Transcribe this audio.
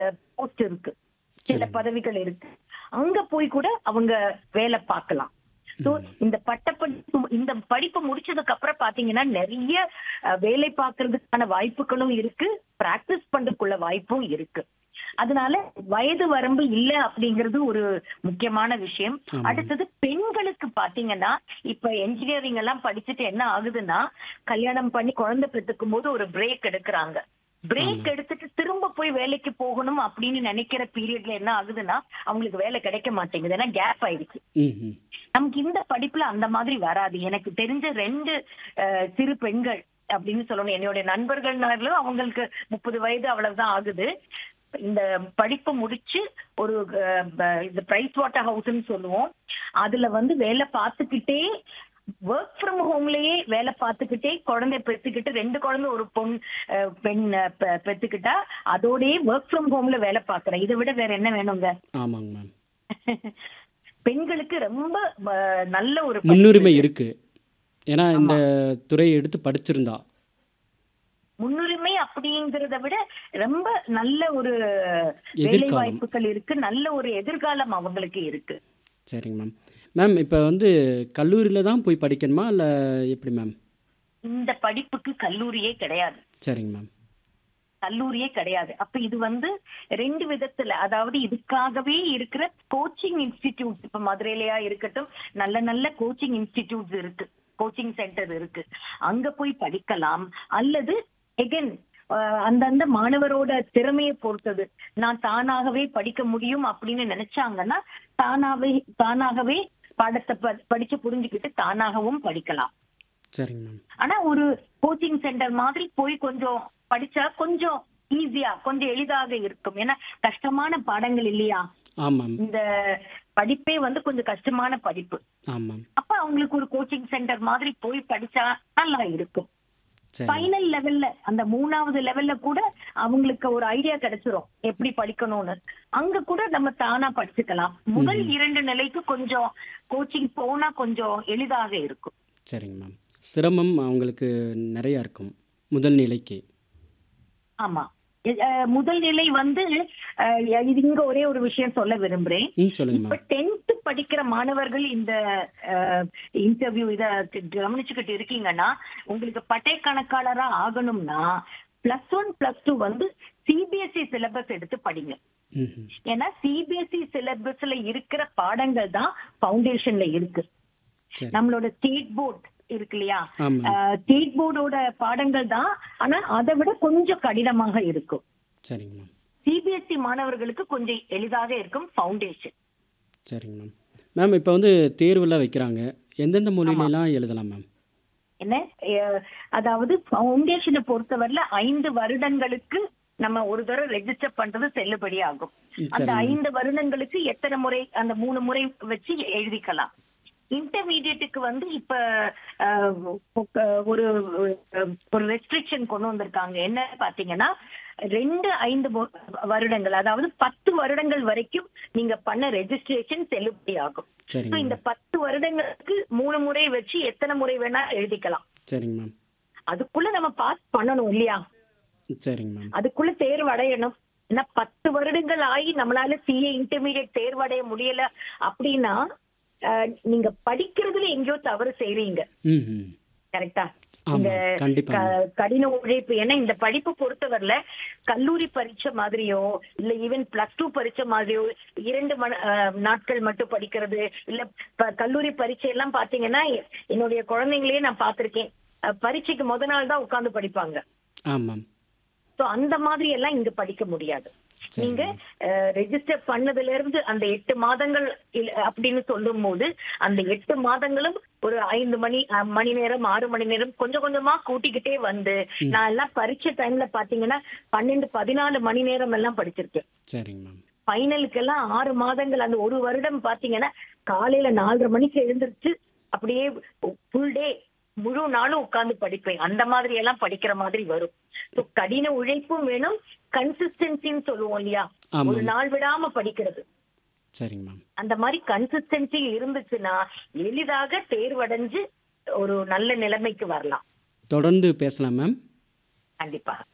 Post இருக்கு, சில சரிங்க. பதவிகள் இருக்கு. அங்க போய் கூட அவங்க வேலை பார்க்கலாம். சோ ம். இந்த படிப்பு முடிச்சதுக்கு அப்புறம் பாத்தீங்கன்னா நிறைய வேலை பார்க்கறதுக்கான வாய்ப்புகளும் இருக்கு, பிராக்டிஸ் பண்றதுக்குள்ள வாய்ப்பும் இருக்கு. அதனால வயது வரம்பு இல்ல அப்படிங்கிறது ஒரு முக்கியமான விஷயம். ஆமாங்க. அடுத்தது பெண்களுக்கு பாத்தீங்கன்னா, இப்ப என்ஜினியரிங் எல்லாம் படிச்சுட்டு என்ன ஆகுதுன்னா, கல்யாணம் பண்ணி குழந்தை பெத்துக்கும் போது ஒரு பிரேக் எடுக்கிறாங்க. பிரேக் ஆமா. எடுத்துட்டு திரும்ப போய் வேலைக்கு போகணும் அப்படின்னு நினைக்கிற பீரியட்ல என்ன ஆகுதுன்னா, அவங்களுக்கு வேலை கிடைக்க மாட்டேங்குது. ஏன்னா கேப் ஆயிடுச்சு. ம், ம். நமக்கு இந்த படிப்புல அந்த மாதிரி வராது. எனக்கு தெரிஞ்ச 2 சிறு பெண்கள் அப்படின்னு சொல்லணும். என்னுடைய நண்பர்கள்னாலும் அவங்களுக்கு 30 வயது அவ்வளவுதான் ஆகுது. இந்த படிப்பு முடிச்சு ஒரு இந்த பிரைஸ் வாட்டர் ஹவுஸ்ன்னு சொல்லுவோம். அதுல வந்து வேலை பார்த்துக்கிட்டே ஒர்க் ஃப்ரம் ஹோம்லயே வேலை பார்த்துக்கிட்டே குழந்தை பெத்துக்கிட்டு 2 குழந்தை ஒரு பெண் பெத்துக்கிட்டா அதோடயே ஒர்க் ஃப்ரம் ஹோம்ல வேலை பார்க்கறேன். இதை விட வேற என்ன வேணுங்க? ஆமாங்க மேம். பெண்களுக்கு ரொம்ப நல்ல ஒரு படிப்பு முன்னுரிமை இது. இருக்கு. ஏன்னா இந்த ஆமா. துறையை எடுத்து படிச்சிருந்தா. முன்னுரிமை அப்படிங்கறத விட ரொம்ப நல்ல ஒரு வேலை எதிர்காலம். வாய்ப்புகள் இருக்கு, நல்ல ஒரு எதிர்காலம் அவங்களுக்கு இருக்கு. சரிங்க மேம். மேம் இப்போ வந்து கல்லூரியில் தான் போய் படிக்கணுமா இல்லை எப்படி மேம்? இந்த படிப்புக்கு கல்லூரியே கிடையாது. சரிங்க மேம். கல்லூரியே கிடையாது. அப்ப இது வந்து 2 விதத்துல, அதாவது இதுக்காகவே இருக்கிற கோச்சிங் இன்ஸ்டிடியூட், இப்ப மதுரையிலயா இருக்கட்டும், நல்ல நல்ல கோச்சிங் இன்ஸ்டிடியூட்ஸ் இருக்கு, கோச்சிங் சென்டர் இருக்கு. அங்க போய் படிக்கலாம். அல்லது எகென் அந்தந்த மாணவரோட திறமையை பொறுத்தது. நான் தானாகவே படிக்க முடியும் அப்படின்னு நினைச்சாங்கன்னா தானாகவே பாடத்தை படிச்சு புரிஞ்சுக்கிட்டு தானாகவும் படிக்கலாம். சரிங்க மேம். ஆனா ஒரு கோச்சிங் சென்டர் மாதிரி போய் கொஞ்சம் படிச்சா கொஞ்சம் ஈஸியா, கொஞ்சம் எளிதாக இருக்கும். ஏன்னா கஷ்டமான பாடங்கள் இல்லையா, ஆமாம். இந்த படிப்பே வந்து கொஞ்சம் கஷ்டமான படிப்பு. ஆமாம். அப்ப அவங்களுக்கு ஒரு கோச்சிங் சென்டர் மாதிரி போய் படிச்சா நல்லா இருக்கும். சரி. ஃபைனல் லெவல்ல, அந்த 3வது லெவல்ல கூட அவங்களுக்கு ஒரு ஐடியா கிடைச்சிரும் எப்படி படிக்கணும்னு. அங்க கூட நம்ம தானா படிச்சுக்கலாம். முதல் 2 நிலைக்கு கொஞ்சம் கோச்சிங் போனா கொஞ்சம் எளிதாக இருக்கும். சரிங்க மேம். சிரமம் அவங்களுக்கு நிறையா இருக்கும் முதல் நிலைக்கு. ஆமா. முதல் நிலை வந்து இது இங்க ஒரே ஒரு விஷயம் சொல்ல விரும்புறேன். சொல்லுங்க இப்ப மேம். 10th படிக்கிற மாணவர்கள் இந்த இன்டர்வியூ இத கவனிச்சுக்கிட்டு இருக்கீங்கன்னா, உங்களுக்கு பட்டய கணக்காளரா ஆகணும்னா +1 +2 வந்து சிபிஎஸ்இ சிலபஸ் எடுத்து படிங்க. ம். ஏன்னா சிபிஎஸ்இ சிலபஸ்ல இருக்கிற பாடங்கள் தான் ஃபவுண்டேஷன்ல இருக்கு. சரி. நம்மளோட ஸ்டேட் போர்ட் இருக்கு இல்லையா, ஆமாம். ஸ்டேட் போர்டோட பாடங்கள் தான், ஆனா அதை விட கொஞ்சம் கடினமாக இருக்கும். சரிங்க மேம். சிபிஎஸ்இ மாணவர்களுக்கு கொஞ்சம் எளிதாக இருக்கும் ஃபவுண்டேஷன். சரிங்க மேம். மேம் இப்போ வந்து தேர்வுலாம் வைக்கிறாங்க. எந்தெந்த ஆமா. மொழியிலலாம் எழுதலாம் மேம்? என்ன அதாவது ஃபவுண்டேஷனை பொறுத்தவரையில 5 வருடங்களுக்கு நம்ம ஒரு தடவை ரெஜிஸ்டர் பண்றது செல்லுபடி ஆகும். அந்த சரிங்க மேம். 5 வருடங்களுக்கு எத்தனை முறை, அந்த 3 முறை வச்சு எழுதிக்கலாம். இன்டர்மீடியட்டுக்கு வந்து இப்ப ஒரு ஒரு ரெஸ்ட்ரிக்ஷன் கொண்டு வந்திருக்காங்க. என்ன பாத்தீங்கன்னா 5 வருடங்கள், அதாவது 10 வருடங்கள் வரைக்கும் நீங்க பண்ண ரெஜிஸ்ட்ரேஷன் செல்லுபடி ஆகும். சரிங்க இந்த மேம். 10 வருடங்களுக்கு 3 முறை வச்சு எத்தனை முறை வேணா எழுதிக்கலாம். சரிங்க மேம். அதுக்குள்ள நம்ம பாஸ் பண்ணணும் இல்லையா, சரிங்க மேம். அதுக்குள்ள தேர்வு அடையணும். ஏன்னா 10 வருடங்கள் ஆகி நம்மளால சிஏ இன்டர்மீடியட் தேர்வடைய முடியல அப்படின்னா நீங்க படிக்கிறதுல எங்கேயோ தவறு செய்றீங்க. ம், ம். கரெக்டா? இந்த ஆமாம். கண்டிப்பாக. கடின உழைப்பு, ஏன்னா இந்த படிப்பு பொறுத்தவரையில கல்லூரி பரீட்சை மாதிரியோ இல்ல ஈவன் +2 பரீட்சை மாதிரியோ 2 நாட்கள் மட்டும் படிக்கிறது இல்ல. கல்லூரி பரீட்சை எல்லாம் பாத்தீங்கன்னா என்னுடைய குழந்தைங்களையே நான் பாத்திருக்கேன், பரீட்சைக்கு முத நாள் தான் உட்கார்ந்து படிப்பாங்க. ஆமாம். சோ அந்த மாதிரி எல்லாம் இங்க படிக்க முடியாது. நீங்க ரெஜிஸ்டர் பண்ணதுல இருந்து அந்த 8 மாதங்கள் அப்படின்னு சொல்லும் போது அந்த 8 மாதங்களும் ஒரு 5 மணி நேரம் 6 மணி நேரம் கொஞ்சம் கொஞ்சமா கூட்டிக்கிட்டே வந்து, நான் எல்லாம் பரீட்சை டைம்ல பாத்தீங்கன்னா 12-14 மணி நேரம் எல்லாம் படிச்சிருக்கேன். சரிங்க மேம். ஃபைனலுக்கு எல்லாம் 6 மாதங்கள், அந்த ஒரு வருடம் பாத்தீங்கன்னா காலையில 4:30 மணிக்கு எழுந்திருச்சு அப்படியே ஃபுல் டே முழு நாளும் உட்கார்ந்து படிப்பேன். அந்த மாதிரி எல்லாம் படிக்கிற மாதிரி வரும். கடின உழைப்பும் வேணும், கன்சிஸ்டன்சின்னு சொல்லுவோம் இல்லையா, ஒரு ஆமாம். நாள் விடாம படிக்கிறது. சரிங்க மேம். அந்த மாதிரி கன்சிஸ்டன்சி இருந்துச்சுன்னா எளிதாக தேர்வடைஞ்சு ஒரு நல்ல நிலைமைக்கு வரலாம். தொடர்ந்து பேசலாம் மேம். கண்டிப்பா.